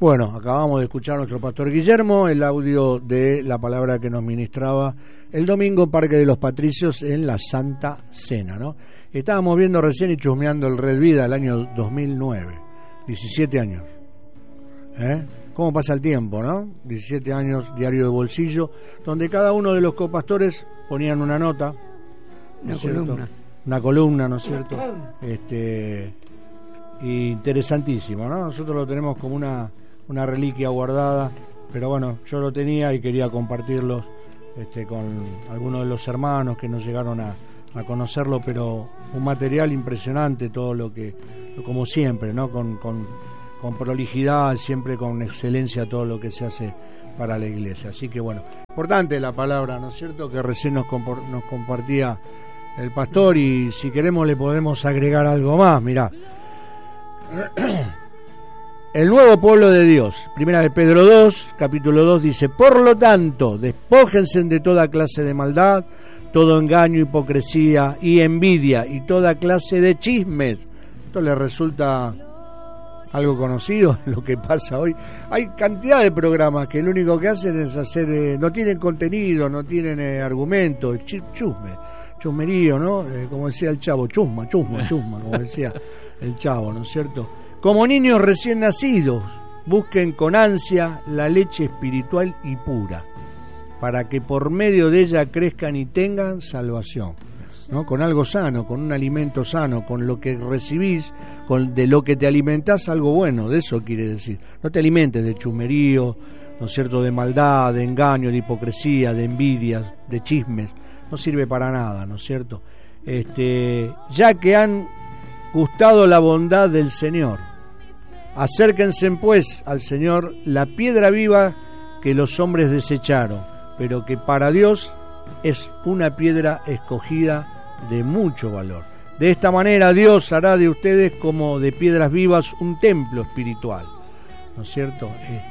Bueno, acabamos de escuchar a nuestro pastor Guillermo, el audio de la palabra que nos ministraba el domingo en Parque de los Patricios en la Santa Cena, ¿no? Estábamos viendo recién y chusmeando el Red Vida del año 2009, 17 años. ¿Cómo pasa el tiempo, no? 17 años, diario de bolsillo, donde cada uno de los copastores ponían una nota, ¿no es cierto? Una columna, ¿no es cierto? Interesantísimo, ¿no? Nosotros lo tenemos como una reliquia guardada, pero bueno, yo lo tenía y quería compartirlos con algunos de los hermanos que nos llegaron a conocerlo, pero un material impresionante, todo lo que, como siempre, ¿no? Con prolijidad, siempre con excelencia, todo lo que se hace para la iglesia. Así que bueno, importante la palabra, ¿no es cierto?, que recién nos compartía el pastor, y si queremos le podemos agregar algo más. Mirá, el nuevo pueblo de Dios, primera de Pedro 2, capítulo 2, dice: por lo tanto, despójense de toda clase de maldad, todo engaño, hipocresía y envidia y toda clase de chismes. Esto le resulta algo conocido, lo que pasa hoy. Hay cantidad de programas que lo único que hacen es hacer, no tienen contenido, no tienen argumento, chusmerío, ¿no? Como decía el Chavo, chusma, como decía el Chavo, ¿no es cierto? Como niños recién nacidos, busquen con ansia la leche espiritual y pura, para que por medio de ella crezcan y tengan salvación, ¿no? Con algo sano, con un alimento sano, con lo que recibís, de lo que te alimentás, algo bueno, de eso quiere decir. No te alimentes de chusmerío, ¿no es cierto?, de maldad, de engaño, de hipocresía, de envidias, de chismes. No sirve para nada, ¿no es cierto? Ya que han gustado la bondad del Señor, acérquense pues al Señor, la piedra viva que los hombres desecharon, pero que para Dios es una piedra escogida de mucho valor. De esta manera Dios hará de ustedes como de piedras vivas un templo espiritual, ¿no es cierto?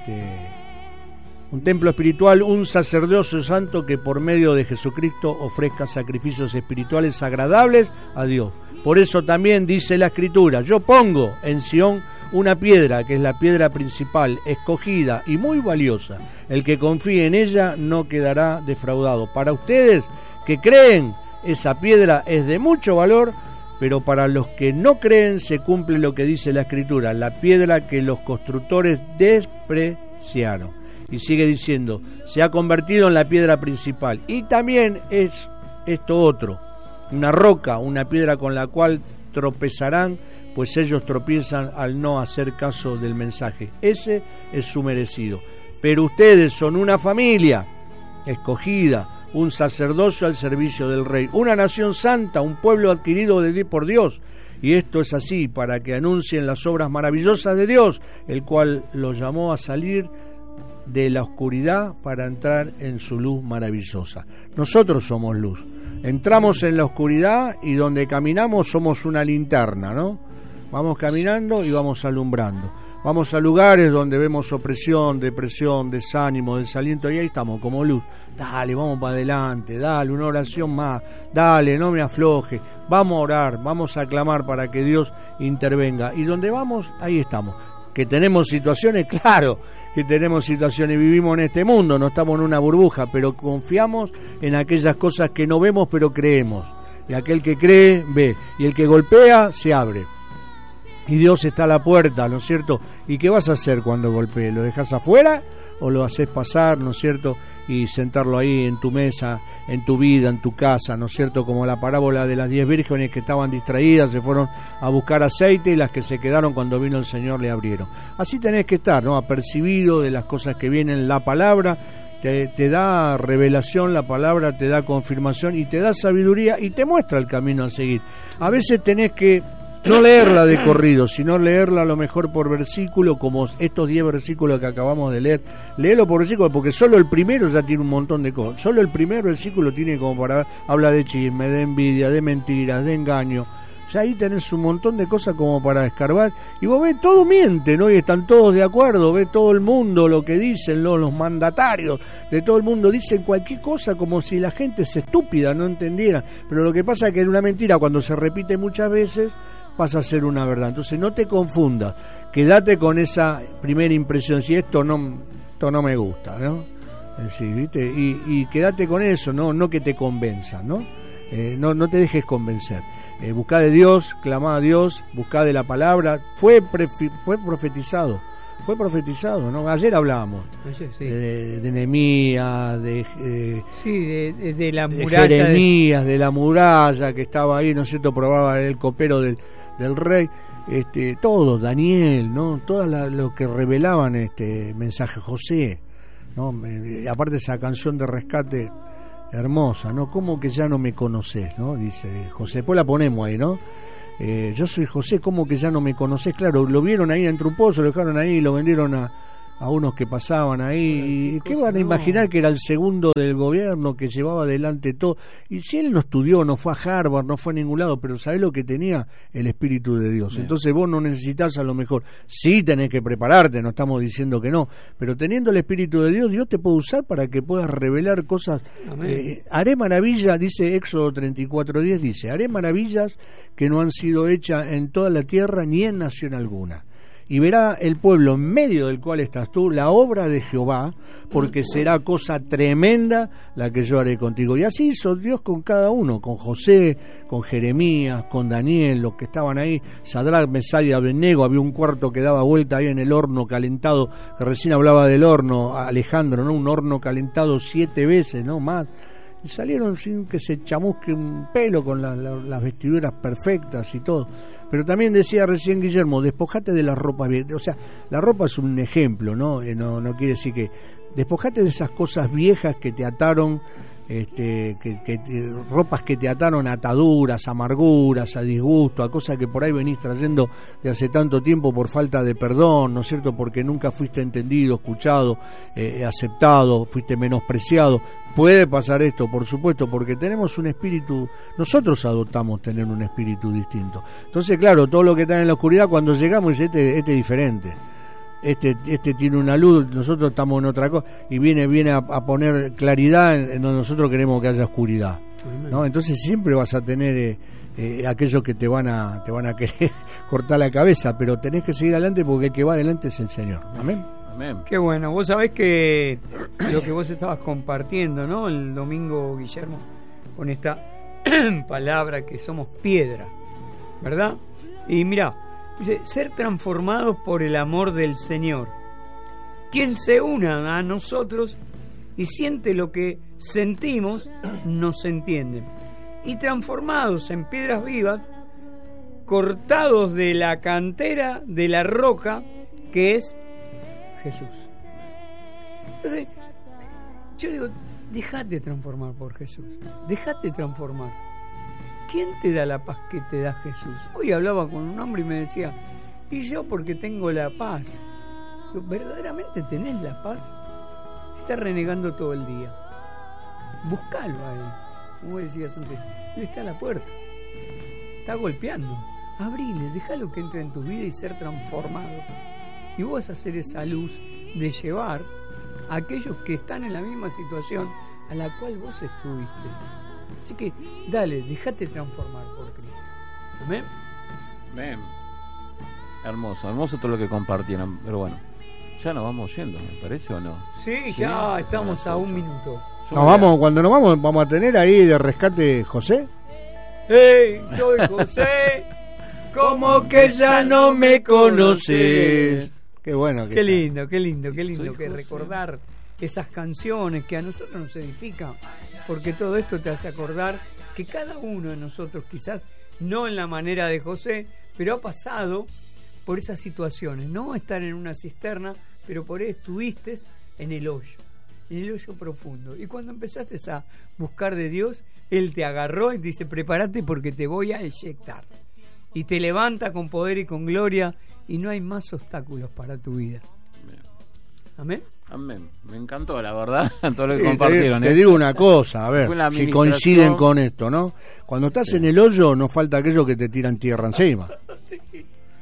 Un templo espiritual, un sacerdocio santo que por medio de Jesucristo ofrezca sacrificios espirituales agradables a Dios. Por eso también dice la Escritura: yo pongo en Sión una piedra, que es la piedra principal, escogida y muy valiosa. El que confíe en ella no quedará defraudado. Para ustedes que creen, esa piedra es de mucho valor, pero para los que no creen se cumple lo que dice la Escritura: la piedra que los constructores despreciaron. Y sigue diciendo: se ha convertido en la piedra principal. Y también es esto otro, una roca, una piedra con la cual tropezarán, pues ellos tropiezan al no hacer caso del mensaje. Ese es su merecido. Pero ustedes son una familia escogida, un sacerdocio al servicio del Rey, una nación santa, un pueblo adquirido por Dios. Y esto es así para que anuncien las obras maravillosas de Dios, el cual los llamó a salir de la oscuridad para entrar en su luz maravillosa. Nosotros somos luz. Entramos en la oscuridad y donde caminamos somos una linterna, ¿no? Vamos caminando y vamos alumbrando. Vamos a lugares donde vemos opresión, depresión, desánimo, desaliento, y ahí estamos como luz. Dale, vamos para adelante, dale, una oración más, dale, no me afloje. Vamos a orar, vamos a clamar para que Dios intervenga. Y donde vamos, ahí estamos. Que tenemos situaciones, claro que tenemos situaciones, vivimos en este mundo, no estamos en una burbuja, pero confiamos en aquellas cosas que no vemos pero creemos. Y aquel que cree, ve, y el que golpea, se abre. Y Dios está a la puerta, ¿no es cierto? ¿Y qué vas a hacer cuando golpee? ¿Lo dejas afuera o lo haces pasar, ¿no es cierto? Y sentarlo ahí en tu mesa, en tu vida, en tu casa, ¿no es cierto? Como la parábola de las 10 vírgenes que estaban distraídas, se fueron a buscar aceite, y las que se quedaron cuando vino el Señor le abrieron. Así tenés que estar, ¿no? Apercibido de las cosas que vienen. La palabra te da revelación, la palabra te da confirmación y te da sabiduría y te muestra el camino a seguir. A veces tenés que no leerla de corrido, sino leerla a lo mejor por versículo, como estos 10 versículos que acabamos de leer. Léelo por versículo, porque solo el primero ya tiene un montón de cosas. Solo el primer versículo tiene como para... habla de chisme, de envidia, de mentiras, de engaño. Ya ahí tenés un montón de cosas como para escarbar. Y vos ves, todo miente, ¿no? Y están todos de acuerdo, ves todo el mundo lo que dicen, ¿no? Los mandatarios de todo el mundo dicen cualquier cosa como si la gente es estúpida, no entendiera. Pero lo que pasa es que en una mentira, cuando se repite muchas veces, pasa a ser una verdad. Entonces no te confundas, quédate con esa primera impresión, si esto no me gusta, ¿no? Sí, ¿viste? Y quédate con eso, no que te convenza, ¿no? No te dejes convencer. Buscá de Dios, clamá a Dios, buscá de la palabra. Fue profetizado, ¿no? Ayer hablábamos de Nehemías, de la muralla, Jeremías, de la muralla que estaba ahí, ¿no es cierto? Probaba el copero del rey. Todos, Daniel, ¿no? Todos los que revelaban mensaje, José, ¿no? Aparte esa canción de rescate hermosa, ¿no? ¿Cómo que ya no me conoces?, ¿no? Dice José, después la ponemos ahí, ¿no? Yo soy José, ¿cómo que ya no me conoces? Claro, lo vieron ahí entre un pozo, lo dejaron ahí y lo vendieron a unos que pasaban ahí. ¿Y qué van a imaginar que era el segundo del gobierno que llevaba adelante todo? Y si él no estudió, no fue a Harvard, no fue a ningún lado, pero ¿sabés lo que tenía? El Espíritu de Dios. Bien. Entonces vos no necesitas a lo mejor, sí tenés que prepararte, no estamos diciendo que no, pero teniendo el Espíritu de Dios, Dios te puede usar para que puedas revelar cosas. Haré maravillas, dice Éxodo 34:10, dice, haré maravillas que no han sido hechas en toda la tierra ni en nación alguna. Y verá el pueblo en medio del cual estás tú, la obra de Jehová, porque será cosa tremenda la que yo haré contigo. Y así hizo Dios con cada uno, con José, con Jeremías, con Daniel, los que estaban ahí, Sadrach, Mesach y Abednego. Había un cuarto que daba vuelta ahí en el horno calentado, que recién hablaba del horno, Alejandro, ¿no? Un horno calentado 7 veces, ¿no? Más. Y salieron sin que se chamusque un pelo, con las vestiduras perfectas y todo. Pero también decía recién Guillermo, despojate de las ropas viejas. O sea, la ropa es un ejemplo, ¿no? No quiere decir que... Despojate de esas cosas viejas que te ataron, ropas que te ataron a ataduras, a amarguras, a disgusto, a cosas que por ahí venís trayendo de hace tanto tiempo por falta de perdón, ¿no es cierto? Porque nunca fuiste entendido, escuchado, aceptado, fuiste menospreciado. Puede pasar esto, por supuesto, porque tenemos un espíritu, nosotros adoptamos tener un espíritu distinto. Entonces, claro, todo lo que está en la oscuridad, cuando llegamos, este es diferente. Este tiene una luz, nosotros estamos en otra cosa, y viene a poner claridad en donde nosotros queremos que haya oscuridad, ¿no? Entonces siempre vas a tener aquellos que te van a querer cortar la cabeza, pero tenés que seguir adelante, porque el que va adelante es el Señor. Amén. Amén. Qué bueno. Vos sabés que lo que vos estabas compartiendo, ¿no? El domingo, Guillermo, con esta palabra que somos piedra, ¿verdad? Y mirá, dice, ser transformados por el amor del Señor. Quien se una a nosotros y siente lo que sentimos, nos entiende. Y transformados en piedras vivas, cortados de la cantera de la roca que es Jesús. Entonces, yo digo, dejate transformar por Jesús. Dejate transformar. ¿Quién te da la paz que te da Jesús? Hoy hablaba con un hombre y me decía, y yo porque tengo la paz. Digo, ¿verdaderamente tenés la paz? Si estás renegando todo el día, buscalo a él. Como decías antes, él está a la puerta, está golpeando. Abrile, déjalo que entre en tu vida y ser transformado. Y vos vas a hacer esa luz de llevar a aquellos que están en la misma situación a la cual vos estuviste. Así que dale, déjate transformar por Cristo. ¿Amén? Amén. Hermoso todo lo que compartieron. Pero bueno, ya nos vamos yendo, ¿me parece o no? Sí, ya estamos a un minuto. Cuando nos vamos a tener ahí de rescate José. ¡Hey! Soy José. ¿Cómo que ya no me conoces? Qué bueno. Qué lindo que recordar esas canciones que a nosotros nos edifican, porque todo esto te hace acordar que cada uno de nosotros, quizás no en la manera de José, pero ha pasado por esas situaciones, no estar en una cisterna, pero por ahí estuviste en el hoyo profundo, y cuando empezaste a buscar de Dios, Él te agarró y te dice, prepárate porque te voy a eyectar, y te levanta con poder y con gloria, y no hay más obstáculos para tu vida. Amén. Amén. Me encantó, la verdad, todo lo que compartieron. Te digo una cosa, a ver, si coinciden con esto, ¿no? Cuando estás en el hoyo, no falta aquellos que te tiran tierra encima. Sí.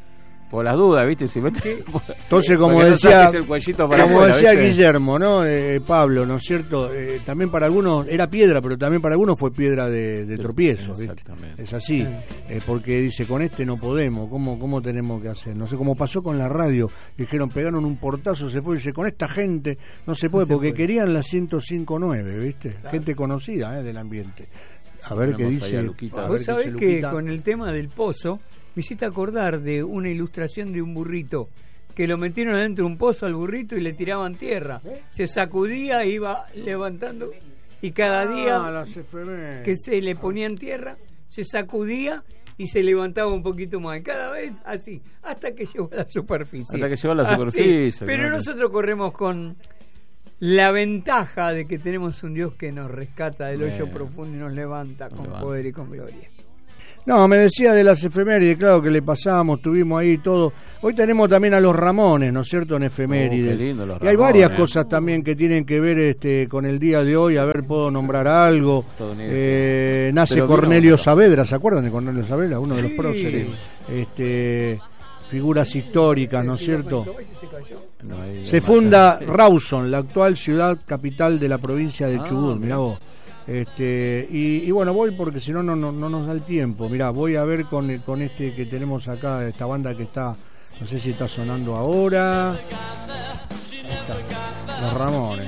por las dudas, ¿viste? Si Entonces, como porque no decía, saques el cuellito para como afuera, decía ¿viste? Guillermo, ¿no? Pablo, ¿no es cierto? También para algunos era piedra, pero también para algunos fue piedra de tropiezo, ¿viste? Exactamente. Es así, porque dice, con este no podemos, ¿cómo tenemos que hacer? No sé, como pasó con la radio, dijeron, pegaron un portazo, se fue, y dice, con esta gente no se puede, porque querían la 105.9, ¿viste? Claro. Gente conocida del ambiente. A ver qué dice. Vos sabés que con el tema del pozo me hiciste acordar de una ilustración de un burrito que lo metieron adentro de un pozo al burrito y le tiraban tierra. Se sacudía, iba levantando y cada día que se le ponían tierra se sacudía y se levantaba un poquito más, cada vez así, hasta que llegó a la superficie. Hasta que llegó a la superficie. Sí. Pero nosotros corremos con la ventaja de que tenemos un Dios que nos rescata del hoyo profundo y nos levanta con poder y con gloria. No, me decía de las efemérides, claro que le pasamos, tuvimos ahí todo. Hoy tenemos también a los Ramones, ¿no es cierto?, en efemérides. Qué lindo, los y hay Ramones. varias cosas también que tienen que ver con el día de hoy. A ver, puedo nombrar algo. Nace pero Cornelio Saavedra, ¿se acuerdan de Cornelio Saavedra? Uno de los próceres. Sí. Figuras históricas, ¿no es cierto? Se funda Rawson, la actual ciudad capital de la provincia de Chubut, mirá vos. Y bueno, voy porque si no nos da el tiempo. Mirá, voy a ver con este que tenemos acá, esta banda que está, no sé si está sonando ahora. Los Ramones.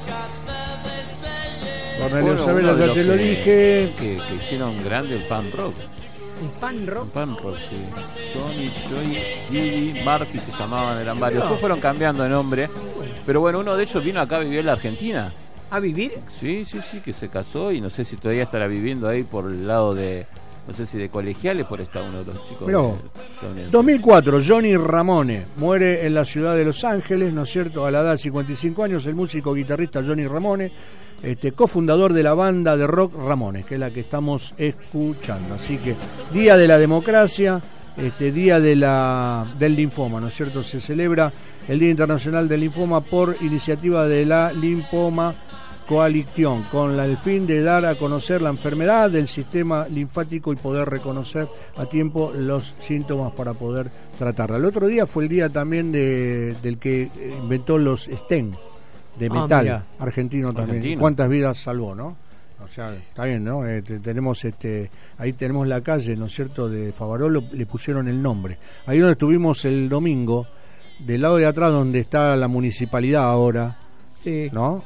Cornelio Saavedra, ya te lo dije. Que hicieron grande el pan rock. ¿El pan rock? El pan rock, sí. Johnny, Didi, Marty se llamaban, eran varios. Después fueron cambiando de nombre. Pero bueno, uno de ellos vino acá a vivir en la Argentina. ¿A vivir? Sí, que se casó y no sé si todavía estará viviendo ahí por el lado de, no sé si de Colegiales, por está uno de los chicos. Pero 2004, Johnny Ramone muere en la ciudad de Los Ángeles, ¿no es cierto? A la edad de 55 años, el músico guitarrista Johnny Ramone, cofundador de la banda de rock Ramones, que es la que estamos escuchando. Así que, Día de la Democracia, Día del Linfoma, ¿no es cierto? Se celebra el Día Internacional del Linfoma por iniciativa de la Linfoma Coalición, con el fin de dar a conocer la enfermedad del sistema linfático y poder reconocer a tiempo los síntomas para poder tratarla. El otro día fue el día también del que inventó los stent de metal, argentino también. ¿Cuántas vidas salvó, no? O sea, está bien, ¿no? Tenemos ahí tenemos la calle, ¿no es cierto?, de Favarolo, le pusieron el nombre. Ahí donde estuvimos el domingo, del lado de atrás donde está la municipalidad ahora, sí, ¿no?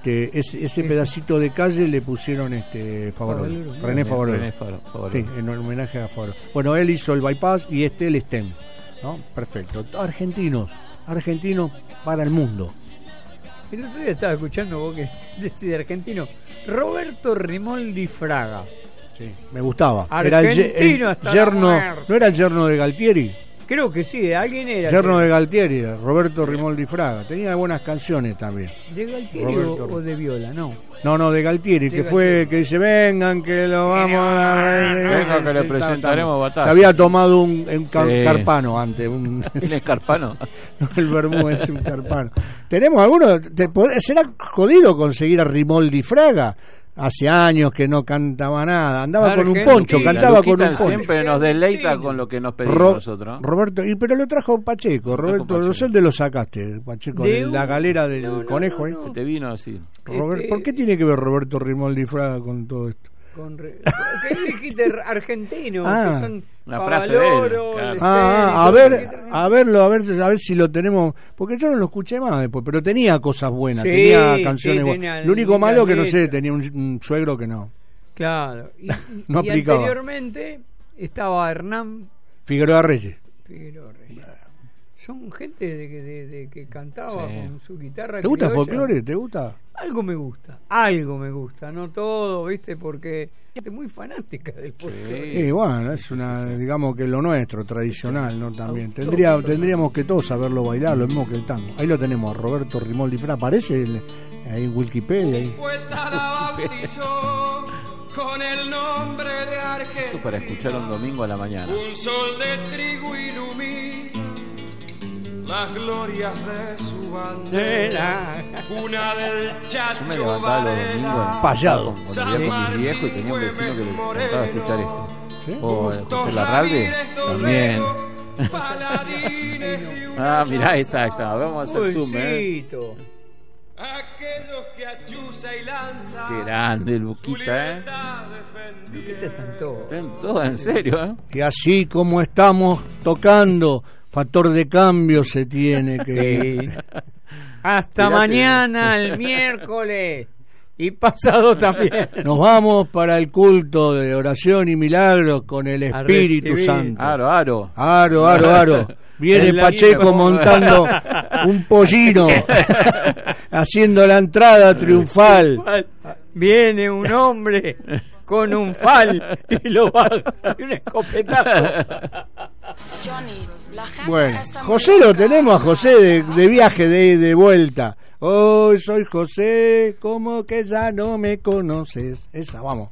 Ese pedacito de calle le pusieron Favarolo, René Favarolo. Sí, en homenaje a Favarolo. Bueno, él hizo el bypass y el stem, ¿no? Perfecto. Argentinos para el mundo. El otro día estaba escuchando vos que decís argentino, Roberto Rimoldi Fraga. Sí, me gustaba. Argentino hasta yerno, ¿no era el yerno de Galtieri? Creo que sí, alguien era. Yerno de Galtieri, Roberto Rimoldi Fraga. Tenía buenas canciones también. ¿De Galtieri o de Viola? No, de Galtieri, que fue, que dice, vengan que lo vamos a... Venga que le presentaremos batalla. Se había tomado un carpano antes. ¿El escarpano? No, el vermú es un carpano. ¿Tenemos alguno? ¿Será jodido conseguir a Rimoldi Fraga? Hace años que no cantaba nada, andaba con un poncho, cantaba con un poncho. Siempre nos deleita con lo que nos pedimos nosotros. Roberto, pero lo trajo Pacheco, Roberto, no sé dónde lo sacaste, Pacheco, de la galera del conejo. Se te vino así. ¿Por qué tiene que ver Roberto Rimoldi Fraga con todo esto? ¿Qué dijiste argentino? Que son una frase de él, claro. A ver si lo tenemos, porque yo no lo escuché más después, pero tenía cosas buenas, tenía canciones buenas. Lo único malo que no sé, tenía un suegro que no. Claro. Y aplicaba. Anteriormente estaba Hernán Figueroa Reyes. Son gente de que cantaba con su guitarra. ¿Te gusta folclore? ¿Te gusta? Algo me gusta, no todo, ¿viste? Porque gente muy fanática del folclore. Y bueno, es digamos que lo nuestro, tradicional, ¿no? También. Tendríamos que todos saberlo bailar, lo mismo que el tango. Ahí lo tenemos, a Roberto Rimoldi Fraga, aparece ahí en Wikipedia. Ahí. Con el nombre de Argentina. Esto para escuchar un domingo a la mañana. Un sol de trigo ilumina las glorias de su bandera, una del Chacho. Yo me levantaba los domingos payado cuando vivía con mis viejos y tenía un vecino que le encantaba escuchar esto. ¿Sí? O José Larralde también. paladines de una Mirá, ahí está. Vamos a hacer zoom, Jovencito. aquellos que achuza y lanza Qué grande el su Luquita, libertad defendieron. Luquita está en todo. Está en todo, en serio, Que así como estamos tocando, factor de cambio se tiene que... Hasta Fíjate. mañana, el miércoles. Y pasado también. Nos vamos para el culto de oración y milagros con el A Espíritu recibir. Santo. Aro. Aro. Viene Es la Pacheco misma. montando un pollino, haciendo la entrada triunfal. Viene un hombre con un fal y lo baja de un escopetazo. Bueno, José lo tenemos a José de viaje de vuelta. Hoy soy José, como que ya no me conoces. Esa, vamos.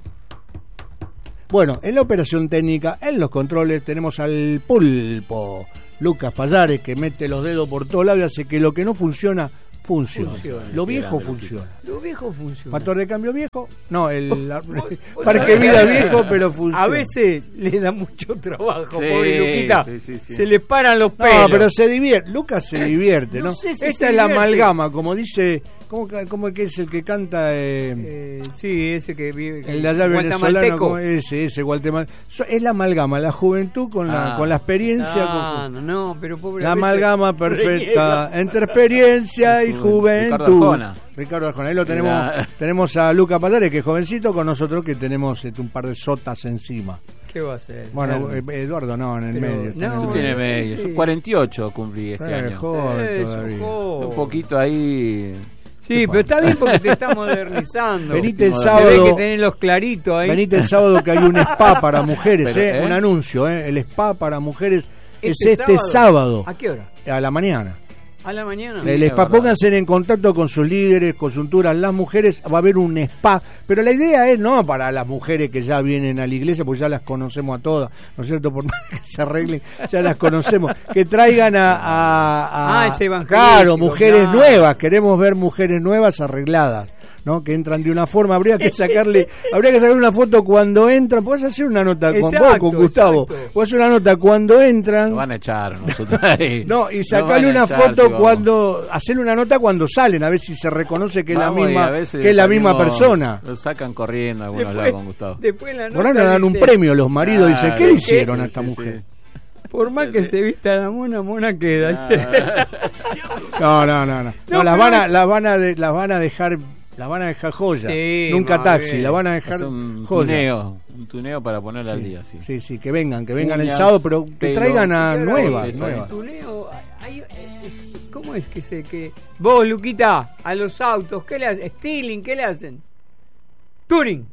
Bueno, en la operación técnica, en los controles, tenemos al pulpo, Lucas Pallares, que mete los dedos por todos lados y hace que lo que no funciona, funcione. Lo viejo Qué grande, funciona. Lo viejo funciona. Factor de cambio viejo, no, el vos parque sabés vida que viejo, pero funciona. A veces le da mucho trabajo, Sí, pobre Luquita. sí. Se le paran los pelos. No, pero se divierte, Lucas se divierte, ¿no? No sé si Esta se es la divierte. amalgama, como dice, ¿cómo que es el que canta? Sí, ese que vive. El de allá venezolano, guatemalteco. como ese guatemalteco. Es la amalgama, la juventud con la experiencia. No, pero pobre. La a veces amalgama perfecta reniega. entre experiencia y juventud. Ricardo Arjona. Ricardo Arjona. Ahí lo tenemos a Luca Pallares, que es jovencito, con nosotros que tenemos un par de sotas encima. ¿Qué va a hacer? Bueno, Eduardo no, en el Pero, medio. está en no, el Tú medio. tienes medio. sí. Yo 48 cumplí este año. Joven Eso, todavía. joven. Un poquito ahí. Sí, pero está bien porque te está modernizando. Venite el Se ve sábado. que tenés los claritos ahí. Venite el sábado que hay un spa para mujeres, Pero, un anuncio, el spa para mujeres es Este este sábado ¿A qué hora? a la mañana. ¿A la mañana? Sí. El es spa, verdad. pónganse en contacto con sus líderes, coyunturas, las mujeres, va a haber un spa, pero la idea es no para las mujeres que ya vienen a la iglesia, porque ya las conocemos a todas, ¿no es cierto? Por más que se arreglen, ya las conocemos, que traigan a ese evangelístico, claro, mujeres claro. nuevas, queremos ver mujeres nuevas arregladas, ¿no? Que entran de una forma, habría que sacarle una foto cuando entran, podés hacer una nota con vos, Exacto, con Gustavo, exacto. podés hacer una nota cuando entran. Nos van a echar a nosotros ahí. No, y Nos sacarle van a una echar foto si vamos. cuando, hacerle una nota cuando salen, a ver si se reconoce que es Vamos, y la a misma, veces que es la misma salimos- persona. Lo sacan corriendo a algunos lados con Gustavo. Después la nota Por ahí le dan un dice, premio los maridos, dicen, ¿qué le Claro, hicieron sí, a esta sí, mujer? Por más que se vista la mona queda. No, No, las van a dejar joya. Sí, Nunca más taxi, bien. la van a dejar Es un joya. tuneo para ponerla al día, sí. Sí, que vengan el Uñas, sábado, pero que pelo. traigan a Claro, nuevas, eso, nuevas. Tuneo, ¿cómo es que se que vos, Luquita, a los autos, qué le hacen? Stealing, ¿qué le hacen? Tuning.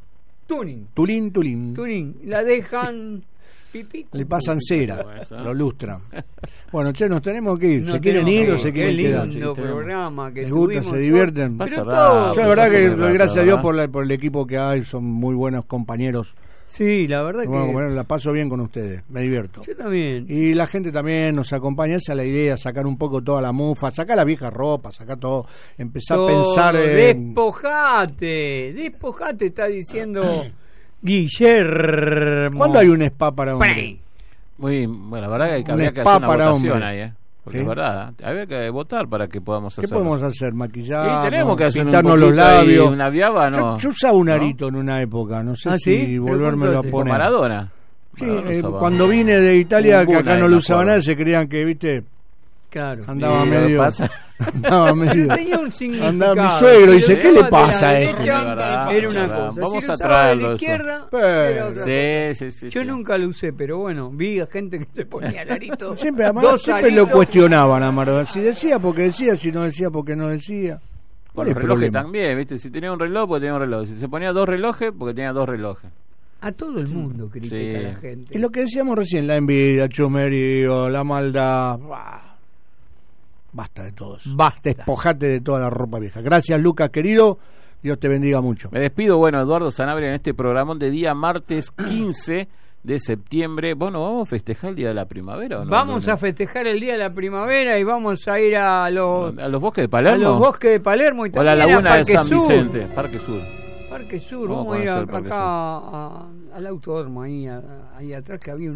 Tulín. La dejan pipí. Le pasan cera, Eso. lo lustran. Bueno, che, nos tenemos que ir. No ¿Se quieren tenemos ir que o se ir. quieren Qué quedar? lindo Sí, programa que ¿Les gusta? tuvimos ¿Se hoy. divierten? Pasa Pero rápido. todo. Yo la verdad que Pasa muy doy gracias a Dios rápido, por el equipo que hay, son muy buenos compañeros. Sí, la verdad Bueno, que compañeros, la paso bien con ustedes, me divierto. yo también. Y la gente también nos acompaña, esa es la idea, sacar un poco toda la mufa, sacar la vieja ropa, sacar todo, empezar a pensar en... Despojate, está diciendo Guillermo. ¿Cuándo hay un spa para hombres? Prey. Muy bueno, la verdad que Un habría que spa hacer una para votación hombres. ahí, Porque ¿Sí? es verdad, habría que votar para que podamos ¿Qué hacerlo. podemos hacer? ¿Maquillar? Y tenemos que hacer pintarnos un los poquito ahí, labios. una viaba, ¿no? Yo usaba un ¿No? arito en una época, no sé ¿Ah, si sí? ¿Pero volvérmelo a cuánto hace? Con poner. Maradona. Sí, Maradona usaba. cuando vine de Italia, Un que acá Bunai, no me lo usaba acuerdo. nadie, se creían que, viste, Claro. andaba Y lo que medio... pasa- Andaba medio... Pero tenía un significado. Andaba mi suegro, Si dice, lo ¿qué le llevas de pasa la a este? derecha, Es verdad, era es una verdad. cosa. Vamos Si lo a usaba de traerlo la eso. izquierda, Pero- era otra cosa. Sí. Yo nunca lo usé, pero bueno, vi a gente que se ponía el arito. Siempre, además, Dos siempre lo aritos. cuestionaban a Maradona. Si decía porque decía, si no decía porque no decía. Con ¿Cuál los es el relojes problema? también, ¿viste? Si tenía un reloj, porque tenía un reloj. Si se ponía dos relojes, porque tenía dos relojes. A todo el mundo critica Sí. a la gente. Es lo que decíamos recién, la envidia, el chumerío, la maldad. Basta de todo eso. Basta. Despojate de toda la ropa vieja. Gracias, Lucas, querido. Dios te bendiga mucho. Me despido, bueno, Eduardo Sanabria, en este programón de día martes 15 de septiembre. Bueno, ¿vamos a festejar el Día de la Primavera o no? Vamos a festejar el Día de la Primavera y vamos a ir a los bosques de Palermo. bosques de Palermo y O a la también laguna a de Parque San Sur. Vicente, Parque Sur. Parque Sur, Vamos vamos a ir a conocer el Parque acá al autódromo ahí atrás que había unas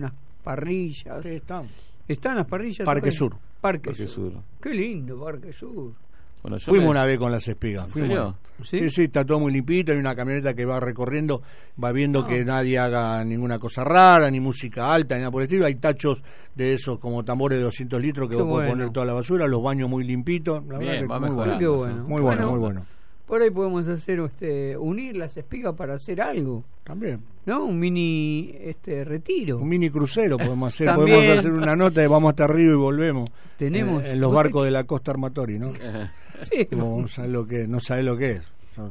parrillas. Sí, están. ¿Están las parrillas? Parque Sur. Parque Parque Sur. Sur. Qué lindo, Parque Sur. Bueno, yo Fuimos una vez con las espigas. ¿En Fuimos. serio? ¿Sí? Sí, está todo muy limpito. Hay una camioneta que va recorriendo, va viendo que nadie haga ninguna cosa rara, ni música alta, ni nada por el estilo. Hay tachos de esos como tambores de 200 litros que Qué vos podés bueno. poner toda la basura, los baños muy limpitos. La Bien, verdad que va muy mejorando. bueno. Qué bueno. Muy bueno, muy bueno. Por ahí podemos hacer unir las espigas para hacer algo, También. ¿no? Un mini retiro. Un mini crucero podemos hacer. También. Podemos hacer una nota de vamos hasta arriba y volvemos. Tenemos- en los ¿vos barcos de la costa Armatori, ¿no? Sí. No sabés lo que, no sabés lo que es.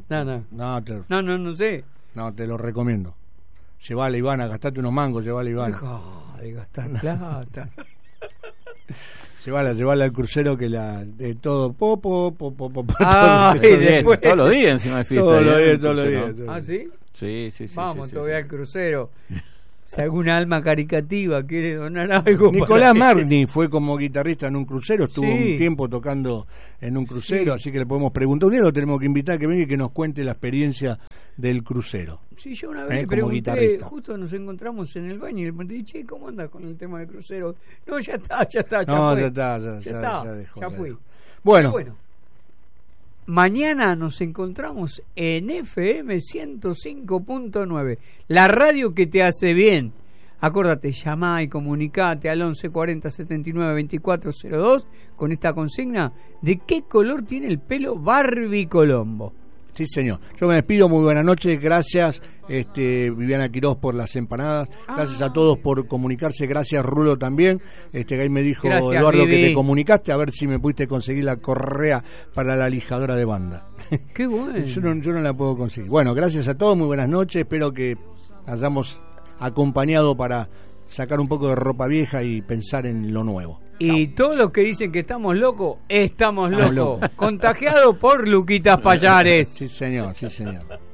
No sé. No, te lo recomiendo. Llevale, Ivana, gastate unos mangos, llevale, Ivana. Deja de gastar plata. Llevala al crucero que de todo po. Ah, todo, y después- Todos los días encima de fiesta. todos ahí, los ¿eh? días, todos los Crucero. días. ¿Ah, sí? Sí. Vamos sí, todavía sí. al crucero. Si alguna alma caricativa quiere donar algo. Nicolás para- Marni fue como guitarrista en un crucero, estuvo Sí. un tiempo tocando en un crucero, Sí. así que le podemos preguntar. Un día lo tenemos que invitar que venga y que nos cuente la experiencia del crucero. Sí, yo una vez le Como pregunté, guitarrista. justo nos encontramos en el baño y le pregunté, che, ¿cómo andas con el tema del crucero? No, ya está, No, fue. ya está, ya está, dejó, ya ya fui. dejó. Bueno, Mañana nos encontramos en FM 105.9, la radio que te hace bien. Acordate, llamá y comunicate al 11 40 79 24 02 con esta consigna de qué color tiene el pelo Barbie Colombo. sí señor. Yo me despido, muy buenas noches, gracias Viviana Quirós por las empanadas, gracias a todos por comunicarse, gracias Rulo también, que ahí me dijo Gracias, Eduardo Vivi. que te comunicaste, a ver si me pudiste conseguir la correa para la lijadora de banda. Qué bueno. Yo no la puedo conseguir. Bueno, gracias a todos, muy buenas noches, espero que hayamos acompañado para sacar un poco de ropa vieja y pensar en lo nuevo. Y todos los que dicen que estamos locos, estamos Estamos locos. locos. Contagiados por Luquitas Payares. Sí señor, sí señor.